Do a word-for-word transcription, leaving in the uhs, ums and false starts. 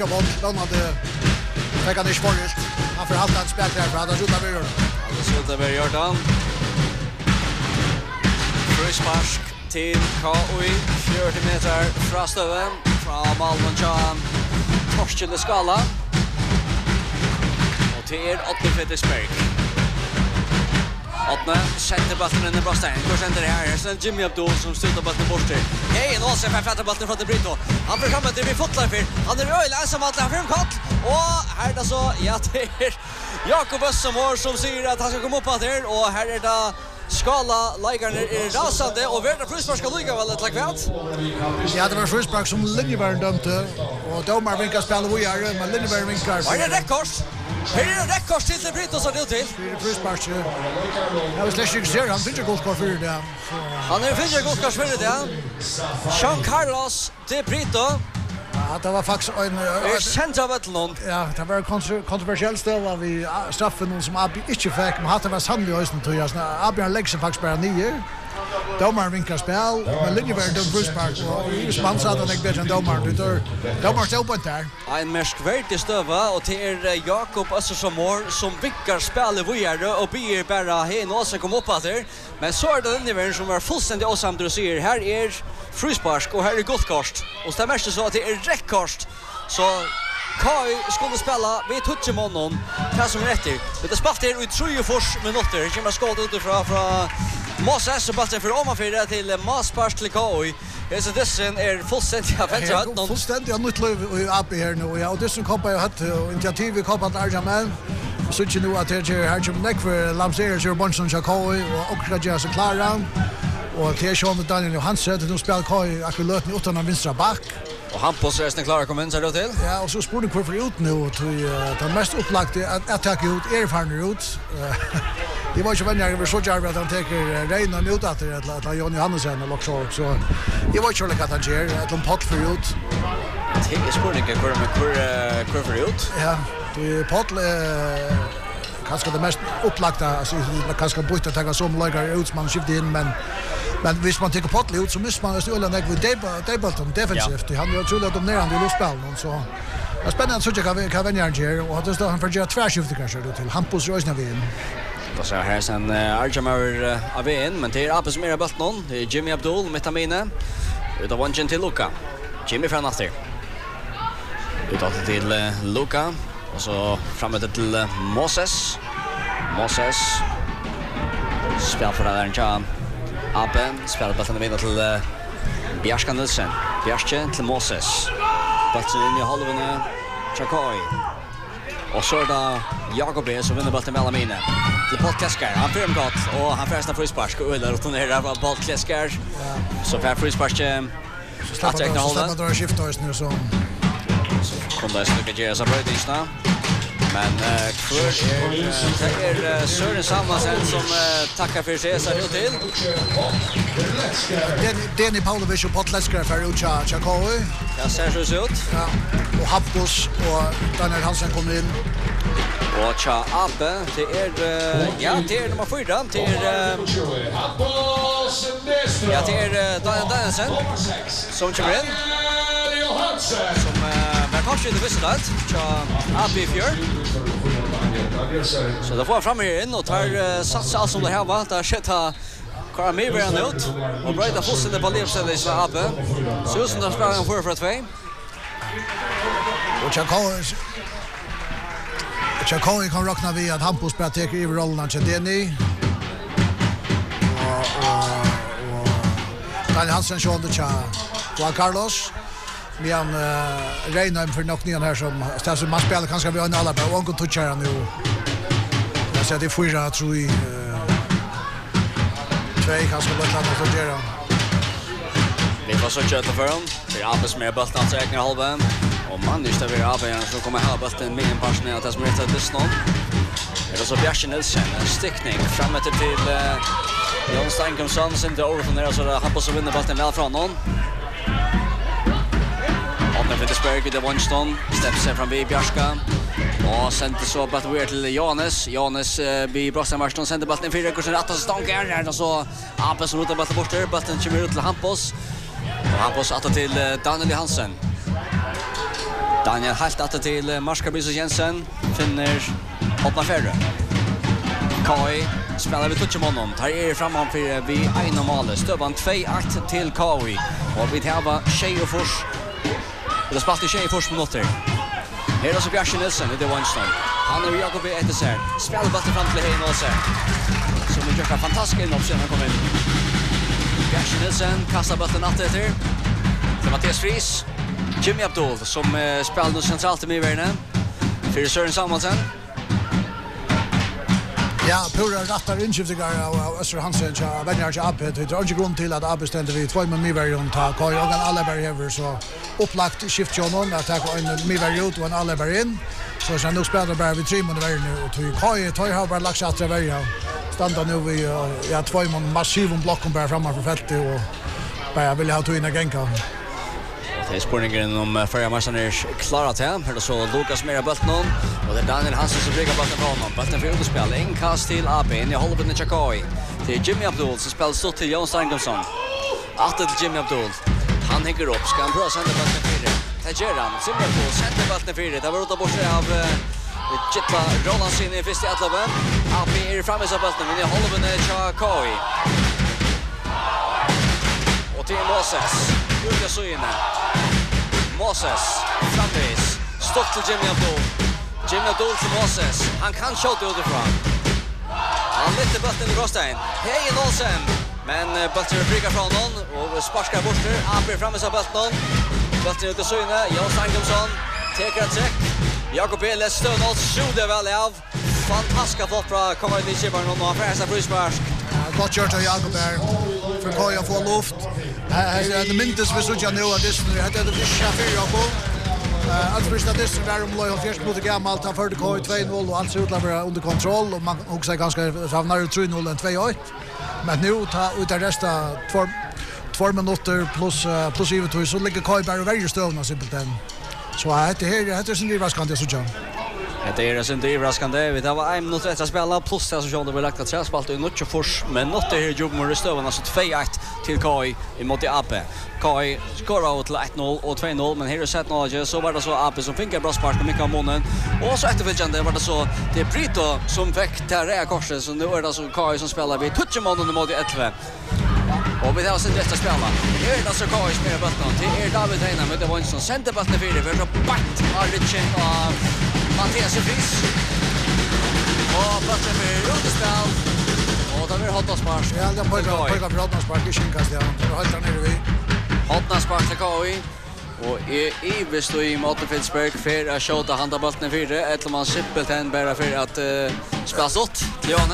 Jag var lånade fick han inte förrest. Han får halta en spel där för att han skjuter över. Han skjuter över Jordan. Frispark till K O I fyrtio meter från stöven från Malmö Chan. Torskjelle skala. Och till Otto Fettersberg. Otto sätter bollen in i brösten. Går center här. Sen Jimmy Abdul som slutar bollen bort till. Hej, nu ser vi fattar bollen från de Brito. Han får komma till vi fotlar för. Han är öl ensam att han får en kort. Och här då så ja det är Jakob Össamor som säger att han ska komma upp att här och här är det skala ligarna är rasande och värda frispark ska ligga väl ett lagvänt. Ja, det var frispark som Linjeberg dömde och domar vinkar spelar vi är men Linjeberg vinkar. Var det rekord? Här är det rekord till det Brito så det till. Det är frispark. Jag vill släcka sig han finns ju gott kvar för det. Han är finns ju gott kvar för det. Jean Carlos de Brito. Ja, det var faktiskt en är sent av ett någon. Ja, det var kontroversiellt stöd vi straffen som Abi inte fick, men hade var sannolikt hösten tror jag. Abi har läggt sig faktiskt bara nio. Domar vinkar spel, men Linjeberg dömde frispark och just man sa att han inte bättre än domaren. Domaren stod på där. En märkvärdig stöva och det är Jakob Össamor som vinkar spelet vidare och ber bara hen och så kom upp att det. Men så är det Linjeberg som är fullständigt awesome du ser. Här är frispark och här är gott kast. Och det mesta så att det är räckkast. Så Kai skulle spela vid touchen med honom. Det som är rätt i. Det spelar i trehundra minuter. Det kommer skott utifrån från Moses och bollen för ovanför till Maspars till K O I. Det så dessen är fullständigt avvänt att någon fullständigt nytt liv i uppe här nu. Ja, och det som kommer att initiativ i Copa Arjaman. Så inte nu att det är här som neck för Lamseer och Bonson K O I och också göra sig klara. Och det är Sean Daniel Johansson som spelar K O I akkurat nu utan en vänstra back. Och han på sig är klara kommer in så då till. Ja, och så spår det kvar för ut nu till den mest upplagda att attacka ut erfarna ut. Det var ju vänner över så jävla att han tar Reina ut att det att Johnny Hansen och också så. Det var ju lika att han ger att de pott för ut. Det är spårning kvar med kvar kvar för ut. Ja, det är pott kanske det mest upplagda alltså det kanske borde ta ta som lägger ut man skiftar in men men hvis man tar pott ut så måste man ju lägga vid Debelton defensivt. Han har ju dominerande i luftspelen så. Det är spännande så jag kan kan vänja här och det står han för att göra tvärskifte kanske då till Hampus Rösnavin. Då så här sen Arjamar av in men det är Apes mer bort någon. Det är Jimmy Abdul med Tamina. Utav Wanchen till Luka. Jimmy från efter. Utav till Luka och så framåt till Moses. Moses spelar för den Chan. Apen spelar bollen vidare till Bjärska Nilsen. Bjärska till Moses. Bollen in i halvan Chakoi. Och så är det Jakob B som vinner bollen med Alamine. Till Podkeskar. Han får gott och han får nästan frispark och Ulla returnerar av Podkeskar. Så för frispark så att jag håller då skiftar just nu så. Kommer det skulle ge oss brödisna. Men kvar är det är Sören Sammasen som tackar för sig så det till. Denny Paulovic och Podkeskar för Ucha Chakoi. Ja, ser så ut. Ja. Och Hampus och Daniel Hansen kommer in. Och Cha Ape, det är ja, det är nummer fyra till ja, det är Daniel Danielsen som kommer in. Som men kanske inte visste det. Cha Ape i fjör. Så då får han fram här in och tar satsa allt som det här var. Där sätta Kara Mirvan ut och bryta fullständigt på livsstället i Ape. Så just när spelar han för för två. Och Chakoi Chakoi kan räkna vid att Hampus spelar tar över rollen till Denny. Och och Daniel Hansen kör det cha Juan Carlos. Men uh, Reina för nog nian här som stats man spelar kanske vi har alla på och touchar han nu. Jag ser det fyra tror jag två kanske bara kan få göra. Vi får så köta för honom. Vi har Apes med bollen att räkna halvan. Och man just över Ape så kommer ha bollen med en pass ner att smita till snön. Det är så Bjärsen Nilsen stickning framåt till uh, Jon Steinkomsson sen till över från där så Hampus så vinner bollen väl från någon. Otto Fettersberg det Wanston steps från B Bjärska. Och sen så bara vi till Jonas. Jonas bi Brossan Marston sände bollen fyra kursen att stanka där och så Ape som rotar bollen bort där bollen kommer ut till Hampus. Och Hampus att till Daniel Hansen. Daniel helt att till Marska Bys Jensen finner Hotna Ferre. Kai spelar vi touch honom. Tar er framom för vi en normala stövan två ett till Kai. Och vi har Shea Fors. Det spelar Shea Fors minuter. Här är så Björn Nilsson i det Winston. Han är Jakob Etteser. Spelar bollen fram till Hein också. Så vi gör en fantastisk inhopp när kommer in. Björn Nilsson kastar bollen åt efter. Det Mattias Fries. Jimmy Abdul som uh, spelar centralt i midvärden. För Søren Samuelsen. Ja, pura rattar inskiftigar av Öster Hansen och vänner till Abbe. Det är inte grund till att Abbe ständer vid två med midvärden ta Kai och en Alleberg över så upplagt skift John att ta en midvärd ut och en Alleberg in. Så sen nu spelar bara vi tre med värden nu och till Kai tar har bara lagt att värja. Standa nu vi ja två med massiv block bara framför fältet och bara vill ha två in i gänka. Det är spårningen om förra matchen är klarat här. Här då så Lukas Mera Bulten och det är Daniel Hansen som brygger bollen från honom. Bulten för underspel. En kast till A B. In i håller på den Chakai. Det är Jimmy Abdul som spelar stort till Jan Stangomsson. Åter till Jimmy Abdul. Han hänger upp. Ska han bra sända bollen fyra. Det gör han. Jimmy Abdul sänder bollen fyra. Det var ute bort av Gitta Rolands in i första atlaben. A B är framme så bollen. Men i håller på den Chakai. Och till Moses. Ute så inne. Moses, framvis, stopp till Jimmy Abdul. Jimmy Abdul till Moses. Han kan skjuta utifrån. Han lyfter bollen i Rostein. Hej Olsen. Men bollen bryggar från honom och sparkar bort det. Apper framme så bollen. Bollen ut i syne. Jan Stangomsson tar ett träck. Jakob Eles stöd skjuter väl av. Fantastiskt flott från kommer in i Kibarn och har fräsa frispark. Gott gjort av Jakob här. För Kai att få luft. Här är det minst vi såg nu att det är det fiska för Jakob. Allt för att det är där om Loyal Fjärs mot gammalt han förde Kai två noll och allt ser ut att vara under kontroll och man också ganska savnar tre noll än två ett. Men nu tar ut det resta två två minuter plus plus över så ligger Kai bara väldigt stövna simpelt än. Så här det här det är sin livskandidat så John. Det är det inte överraskande. Vi har en minut att spela plus det så det blir lagt att säga spalt i Notch Fors men not det här jobb med stöven alltså två ett till Kai i mot A P. Kai skorar ut till ett noll och två noll men här är sett något så var det så A P som fick en bra spark med mycket av munnen. Och så efterföljande var det så det är Brito som fick det här korset så nu är det så Kai som spelar vid touchmannen mot elva. Och vi har sett detta spela. Här är det så Kai spelar bollen till är David Heina med det var en som sände bollen vidare för att bakt av Richard och Mattias Fries. Och bollen blir underspel. Och då blir Hotna spark. Ja, det på på på Hotna spark i skinkast ja. Då håller han ner vi. Hotna spark till Kai. Och är i bestå i Mattenfilsberg för att skjuta handbollen vidare. Ett man simpelt än bara för att uh, spela sått.